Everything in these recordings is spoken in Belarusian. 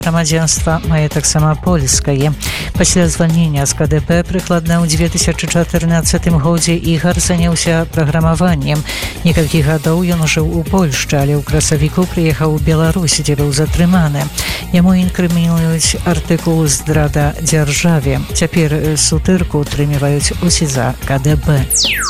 Грамадзянства мае таксама польскае. Пасля звальнення з КДП прыкладна ў 2014 годзе Ігар заняўся праграмаваннем. Некалькі гадоў ён жыў у Польшчы, але ў красавіку прыехаў у Беларусь, дзе быў затрыманы. Яму інкрымінуюць артыкул «Здрада дзяржаве». Цяпер сутырку утрымліваюць у СІЗА КДП.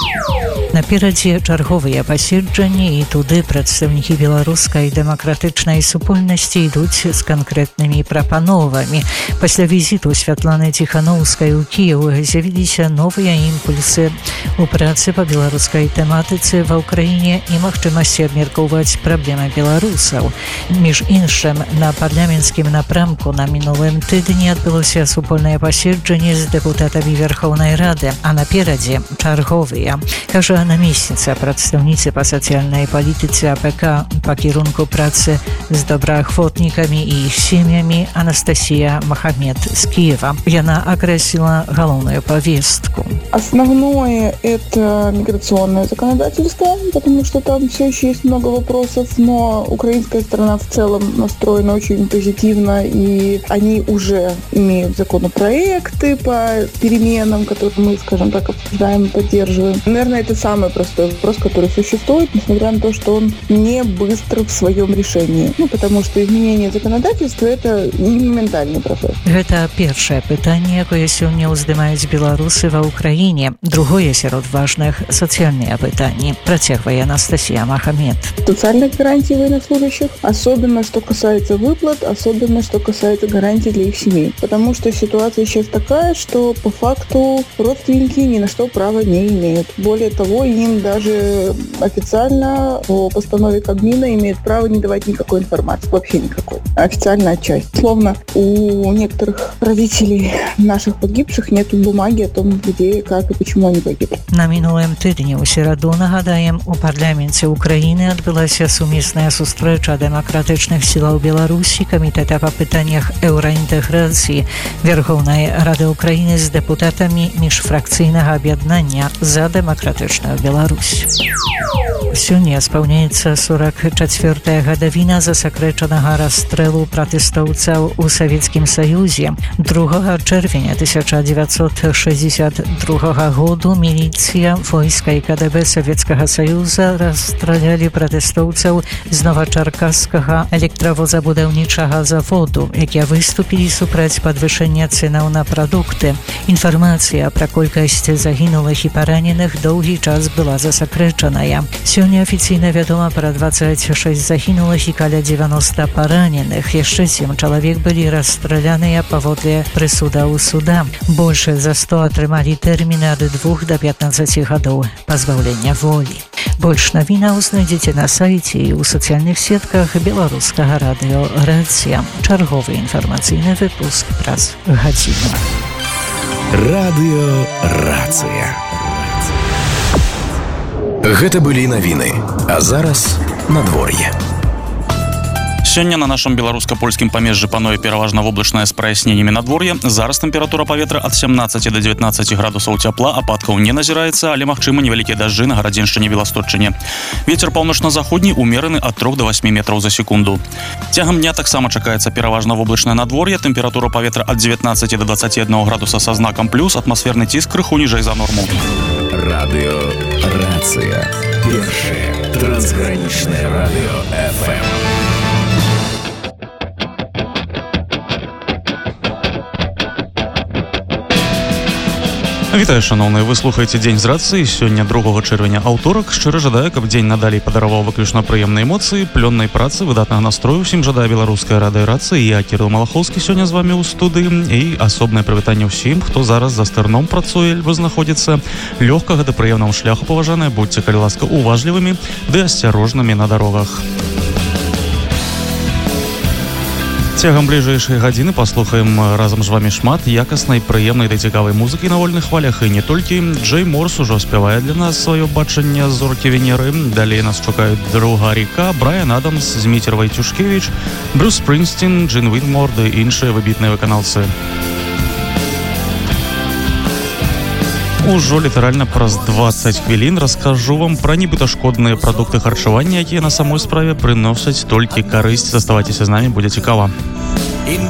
Наперадзе чарговыя паседжанні, і туды прадстаўнікі беларускай дэмакратычнай супольнасці ідуць з канкрэтнымі прапановамі. Пасля візіту Святланы Ціхановскай у Кіеў з'явіліся новыя імпульсы у працы па беларускай тэматыцы ва ўкраіне і магчымасці абмеркоўваць праблемы беларусаў. Між іншым, на парламенцкім напрамку на мінулым тыдні адбылося супольнае паседжанне з дэпутатамі Верхоўнай Рады, а наперадзе чарговыя. Кажа намесніца прадстаўніцы па сацыяльнай палітыцы АПК па кірунку працы з добраахвотнікамі і іх сем'ямі Анастасія Махамед з Киева. Яна окреслила галоўную повестку. Основное – это миграционное законодательство, потому что там все еще есть много вопросов, но украинская сторона в целом настроена очень позитивно, и они уже имеют законопроекты по переменам, которые мы, скажем так, обсуждаем и поддерживаем. Наверное, это самый простой вопрос, который существует, несмотря на то, что он не быстро в своем решении. Потому что изменение законодательства – это не моментальный процесс. Это первое питание, якое сёння ўздымаюць беларусы ва Украине. Другое сярод важных – социальные питания. Протягивая Анастасия Махамед. Социальных гарантий военнослужащих, особенно что касается выплат, особенно что касается гарантий для их семей. Потому что ситуация сейчас такая, что по факту родственники ни на что права не имеют. Более того, им даже официально по постанове Кабмина имеют право не давать никакой информации, вообще никакой. Официальная часть. Словно у некоторых родителей наших погибших нет бумаги о том, где, как и почему они погибли. На мінулым тыдні ў сераду, нагадаем, у парламенце Украіны адбылася сумесная сустрэча дэмакратычных сілаў Беларусі, камітэта па пытаннях еўраінтэграцыі Верхоўнай Рады Украіны з дэпутатамі міжфракцыйнага аб'яднання за дэмакратычную Беларусь. Сёння спаўняецца 44-я гадавіна засакрэчанага расстрэлу пратэстоўцаў у Савецкім Саюзе. 2 чэрвеня 1962 году міліцыя, войска і КДБ Савецкага Саюза расстралялі пратэстоўцаў з новачаркасскага электравозабудаўнічага заводу, якія выступілі супраць падвышэння цэнаў на прадукты. Інфармацыя пра колькасць загінулых і параненых доўгі час была засакрэчаная. Сёння афіцыйна вядома пра 26 загінулых і каля 90 параненых. Яшчэ 7 чалавек былі расстраляныя паводле прысудаў суда. Больш за 100 атрымалі тэрміны ад 2 до 15 гадоў пазбаўлення волі. Больш навінаў знайдзеце на сайце і ў сацыяльных сетках беларускага радыё «Рацыя». Чарговы інфармацыйны выпуск праз гадзіну. Радыё «Рацыя». Гэта былі навіны, а зараз надвор'е. Сёння на нашым беларуска-польскім памежжы пануе пераважна воблачнае з праясненнямі надвор'е. Зараз тэмпература паветра ад 17 до 19 градусаў цяпла, ападкаў не назіраецца, але магчымы невялікія дажджы на Гарадзеншчыне, Беласточчыне. Вецер паўночна-заходні умераны ад 3 до 8 метраў за секунду. Цягам дня таксама чакаецца пераважна воблачнае надвор'е. Тэмпература паветра ад 19 до 21 градуса са знакам плюс, атмасферны ціск крыху ніжэй за норму. Радыё «Рацыя». Першае трансгранічнае радыё FM. Вітаю, шановныя, вы слухаеце дзень з рацыі. Сёння 2 чэрвеня аўторак. Шчыра жадаю, каб дзень надалей падараваў выключна прыемныя эмоцыі, плённай працы, выдатнага настрою. Усім жадаю беларуская радыё рацыя. Я Кірыл Малахоўскі сёння з вамі ў студыі. І асобнае прывітанне ўсім, хто зараз за стырном працуе альбо знаходзіцца. Лёгкага да прыемнага шляху, паважаныя, будьце, калі ласка, уважлівымі ды асцярожнымі на дарогах. Цягам бліжэйшай гадзіны паслухаем разам з вамі шмат якаснай, прыемнай да цікавай музыкі на вольных хвалях, і не толькі. Джей Морс ужо спявае для нас сваё бачанне зоркі Венеры. Далей нас чакаюць Друга Ріка, Брайан Адамс, Зміцер Вайцюшкевіч, Брюс Спрінгстін, Джин Вітмор ды іншыя выбітныя выканаўцы. Ужо літаральна праз 20 хвілін раскажу вам пра нібыта шкодныя прадукты харчавання, якія на самой справе прыносяць толькі карысць. Заставайцеся з намі, будзе цікава.